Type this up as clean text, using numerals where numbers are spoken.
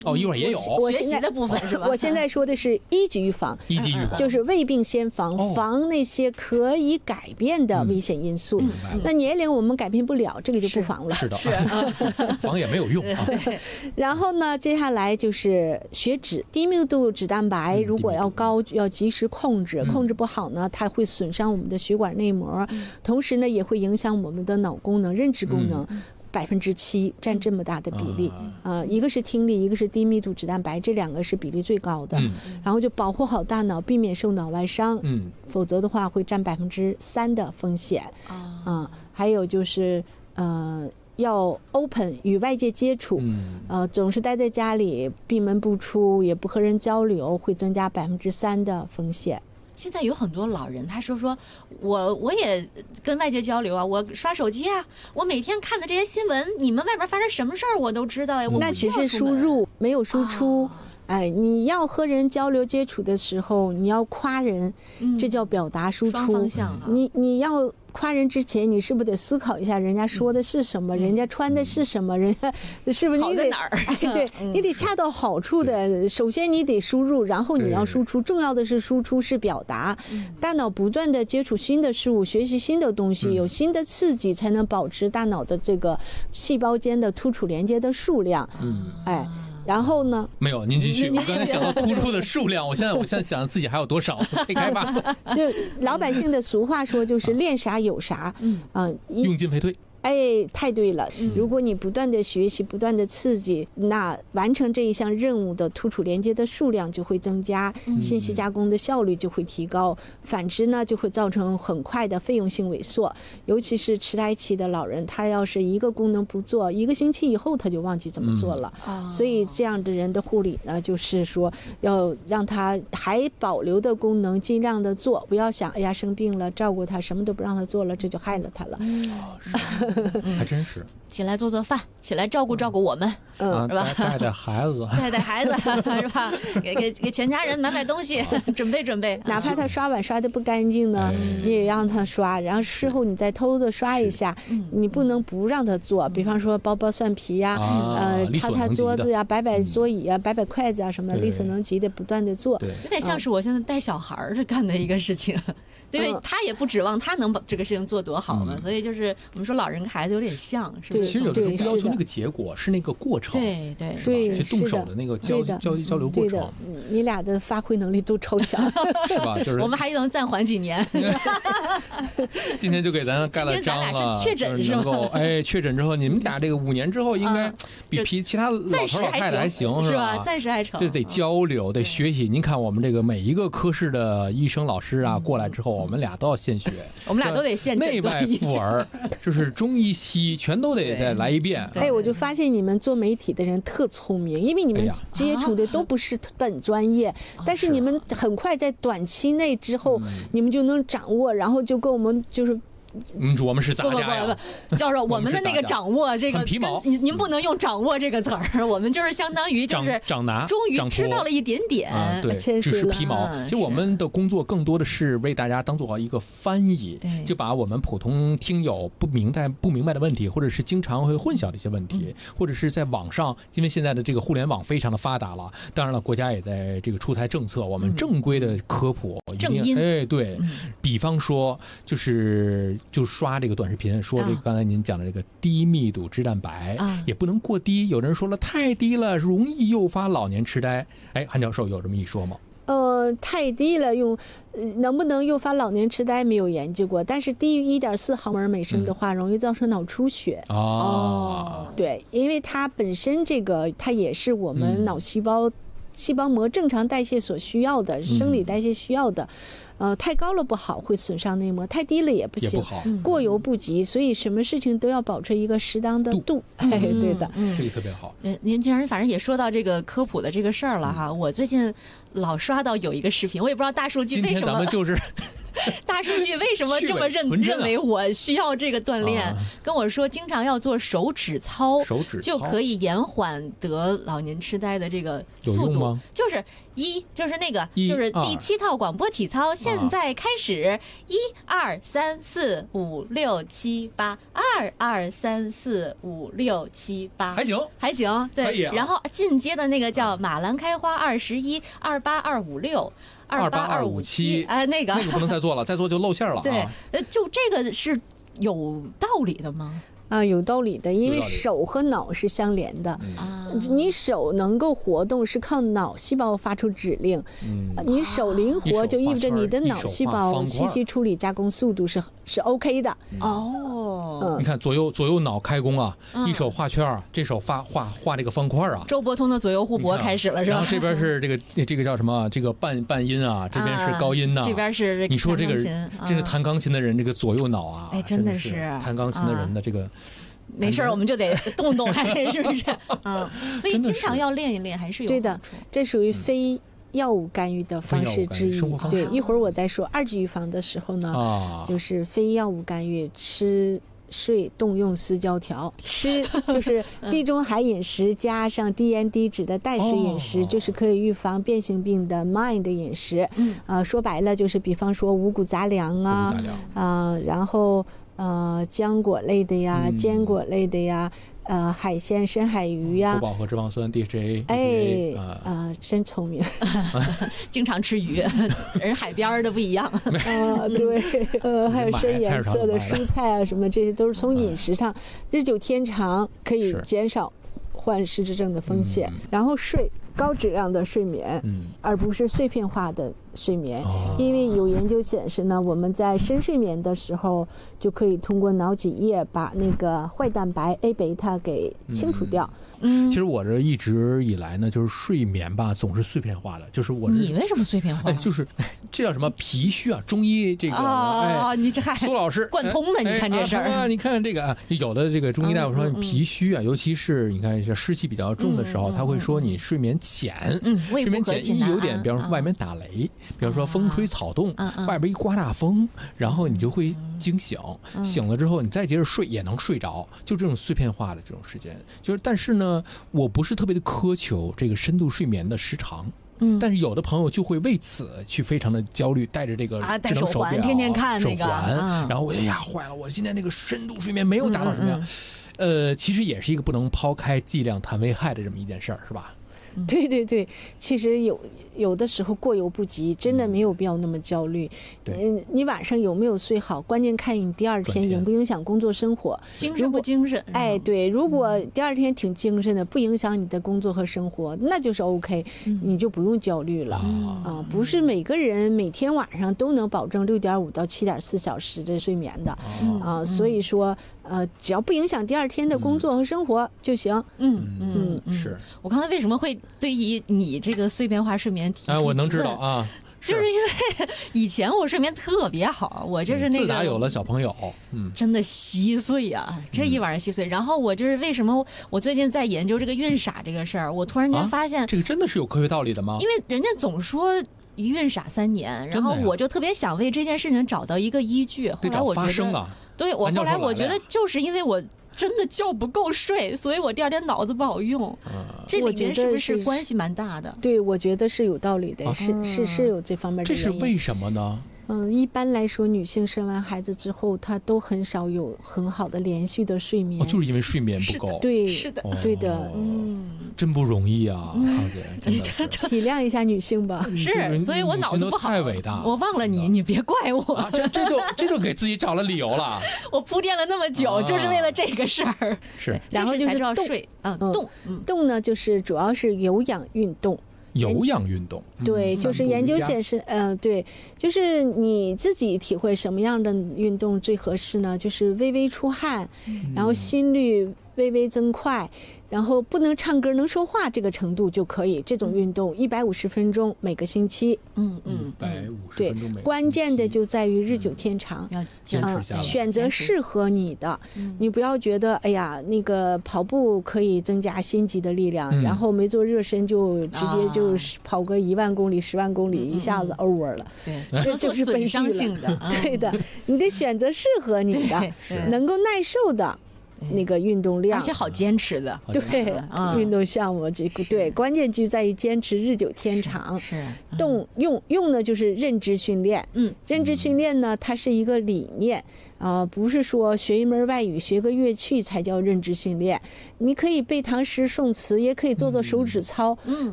哦，一会儿也有学习的部分是吧？ 我现在说的是一级预防，就是未病先防，防那些可以改变的危险因素。那年龄我们改变不了，这个就不防了。 是的，防也没有用啊。 然后呢，接下来就是血脂，低密度脂蛋白如果要高，要及时控制，控制不好呢，它会损伤我们的血管内膜，同时呢也会影响我们的脑功能、认知功能。7%占这么大的比例一个是听力，一个是低密度脂蛋白，这2个是比例最高的。然后就保护好大脑，避免受脑外伤，否则的话会占3%的风险。还有就是要 open 与外界接触，总是待在家里闭门不出，也不和人交流，会增加3%的风险。 现在有很多老人，他说我也跟外界交流啊，我刷手机啊，我每天看的这些新闻，你们外边发生什么事儿我都知道呀。 那只是输入，没有输出。你要和人交流接触的时候，你要夸人，这叫表达输出。双方向你要夸人之前，你是不是得思考一下人家说的是什么，人家穿的是什么，人家是不是好在哪儿？ 对，你得恰到好处的。首先你得输入，然后你要输出。重要的是输出，是表达。大脑不断的接触新的事物，学习新的东西，有新的刺激，才能保持大脑的这个细胞间的突触连接的数量。然后呢？ 没有，您继续。我刚才想到突出的数量，我现在想自己还有多少可以开发。 就老百姓的俗话说，就是练啥有啥。 用进废退。 太对了。如果你不断的学习，不断的刺激，那完成这一项任务的突触连接的数量就会增加，信息加工的效率就会提高。反之呢，就会造成很快的费用性萎缩。尤其是迟胎期的老人，他要是一个功能不做，1个星期以后他就忘记怎么做了。所以这样的人的护理呢，就是说要让他还保留的功能尽量的做，不要想哎呀生病了照顾他，什么都不让他做了，这就害了他了。 还真是。 起来做饭，起来照顾我们，是吧？ 带孩子， 带孩子是吧？给全家人买东西，准备。 哪怕他刷碗刷的不干净呢，你也让他刷，然后事后你再偷偷的刷一下。你不能不让他做，比方说剥蒜皮呀，擦桌子呀，摆桌椅呀，摆筷子啊，什么力所能及的不断的做。 有点像是我现在带小孩是干的一个事情，因为他也不指望他能把这个事情做多好嘛，所以就是我们说老人跟孩子有点像，是吧？ 其实有的时候不要求那个结果，是那个过程， 对， 去动手的那个交流过程。 你俩的发挥能力都超强， 是吧？就是我们还能暂缓几年。 今天就给咱盖了章了， 今天咱俩是确诊是吗？确诊之后，你们俩这个5年之后应该比其他老头老太太还行， 是吧？暂时还成。 这得交流，得学习。您看我们这个每一个科室的医生老师啊，过来之后，我们俩都要现学， 我们俩都得现诊内外妇儿，就是中医西全都得再来一遍。 我就发现你们做媒体的人特聪明，因为你们接触的都不是本专业，但是你们很快在短期内之后，你们就能掌握，然后就跟我们就是。 我们是杂家呀， 不，教授，我们的那个掌握这个，您不能用掌握这个词儿，我们就是相当于就是掌拿， 终于知道了一点点， 对，只是皮毛。其实我们的工作更多的是为大家当做一个翻译，就把我们普通听友不明白的问题，或者是经常会混淆的一些问题，或者是在网上，因为现在的这个互联网非常的发达了，当然了，国家也在这个出台政策，我们正规的科普， 正音， 对，比方说就刷这个短视频，说这个刚才您讲的这个低密度脂蛋白也不能过低，有人说了太低了容易诱发老年痴呆。韩教授有这么一说吗？ 太低了能不能诱发老年痴呆没有研究过，但是低于1.4毫摩尔每升的话，容易造成脑出血。对，因为它本身它也是我们脑细胞膜正常代谢所需要的，生理代谢需要的。太高了不好，会损伤内膜；太低了也不行，过犹不及。所以什么事情都要保持一个适当的度。对的， 这个特别好。 您既然反正也说到这个科普的这个事儿了哈，我最近老刷到有一个视频，我也不知道大数据为什么。 今天咱们就是大数据为什么这么认为我需要这个锻炼？跟我说经常要做手指操，就可以延缓得老年痴呆的这个速度。就是就是那个就是第7套广播体操，现在开始，1、2、3、4、5、6、7、8，2、2、3、4、5、6、7、8，还行，对。然后进阶的那个叫马兰开花21、28、256。28、257，哎，那个不能再做了，再做就露馅了。 对，就这个是有道理的吗？ 有道理的，因为手和脑是相连的。你手能够活动是靠脑细胞发出指令，你手灵活就意味着你的脑细胞信息处理加工速度是 OK 的。 你看左右脑开工啊，一手画圈，这手画这个方块啊。 周伯通的左右互搏开始了是吧？ 然后这边是这个叫什么？这个半音啊，这边是高音呐， 这边是你说这个这是弹钢琴的人，这个左右脑啊， 哎，真的是弹钢琴的人的这个。 没事，我们就得动动，是不是？所以经常要练一练，还是有对的。这属于非药物干预的方式之一。对，一会儿我再说2级预防的时候呢，就是非药物干预，吃、睡、动用4胶条。吃就是地中海饮食加上低盐低脂的代食饮食，就是可以预防变性病的 MIND 饮食。说白了就是比方说五谷杂粮啊，然后。浆果类的呀，坚果类的呀，海鲜、深海鱼呀， 不饱和脂肪酸 DHA， 真聪明， 经常吃鱼，人海边的不一样。 对，还有深颜色的蔬菜啊，什么这些都是从饮食上日久天长可以减少患失智症的风险。然后高质量的睡眠，而不是碎片化的睡眠。因为有研究显示呢，我们在深睡眠的时候就可以通过脑脊液把那个坏蛋白 A 贝塔给清除掉。 其实我这一直以来呢，就是睡眠吧，总是碎片化的。就是你为什么碎片化？ 就是这叫什么脾虚啊？中医这个你这还苏老师贯通的，你看这事儿。 你看这个有的这个中医大夫说脾虚啊，尤其是你看这湿气比较重的时候，他会说你睡眠浅。睡眠浅一有点，比方说外面打雷，比方说风吹草动，外边一刮大风，然后你就会惊醒，醒了之后你再接着睡也能睡着，就这种碎片化的这种时间。就是但是呢，我不是特别的苛求这个深度睡眠的时长。但是有的朋友就会为此去非常的焦虑，带着这个智能手表、 天天看那个手环，然后哎呀坏了，我今天这个深度睡眠没有达到什么样。其实也是一个不能抛开剂量谈危害的这么一件事儿，是吧？ 对对对，其实有的时候过犹不及，真的没有必要那么焦虑。你晚上有没有睡好，关键看你第二天影不影响工作生活， 精神不精神。 哎，对，如果第二天挺精神的，不影响你的工作和生活，那就是 OK，你就不用焦虑了。不是每个人每天晚上都能保证6.5到7.4小时的睡眠的所以说只要不影响第二天的工作和生活就行。 是我刚才为什么会对于你这个碎片化睡眠提出我能知道啊， 就是因为以前我睡眠特别好，我就是那个自打有了小朋友， 真的稀碎啊，这一晚上稀碎。然后我就是为什么我最近在研究这个孕傻这个事儿，我突然间发现这个真的是有科学道理的吗？ 因为人家总说孕傻3年，然后我就特别想为这件事情找到一个依据。后来我觉得，对我后来我觉得就是因为我真的觉不够睡，所以我第二天脑子不好用。这里面是不是关系蛮大的？ 对，我觉得是有道理的，是有这方面的原因。 这是为什么呢？ 一般来说，女性生完孩子之后，她都很少有很好的连续的睡眠， 就是因为睡眠不够。 对， 是的， 对的， 真不容易啊，康姐， 体谅一下女性吧。 是，所以我脑子不好， 太伟大， 我忘了你，你别怪我。 这就给自己找了理由了。 我铺垫了那么久，就是为了这个事儿。 是， 然后就是睡， 动呢，就是主要是有氧运动。 有氧运动， 对，就是研究显示，对，就是你自己体会什么样的运动最合适呢？就是微微出汗，然后心率微微增快， 然后不能唱歌能说话这个程度就可以。这种运动150分钟每个星期。 150分钟每个星期。 关键的就在于日久天长， 要坚持下来， 选择适合你的。你不要觉得哎呀那个跑步可以增加心肌的力量，然后没做热身就直接就跑个1万公里10万公里，一下子 over 了。 对， 这就是悲剧了。对的，你得选择适合你的，能够耐受的那个运动量， 而且好坚持的。 对，运动项目这个对，关键就在于坚持日久天长。 是用呢就是认知训练。认知训练呢，它是一个理念。不是说学一门外语学个乐器才叫认知训练，你可以背唐诗宋词，也可以做做手指操。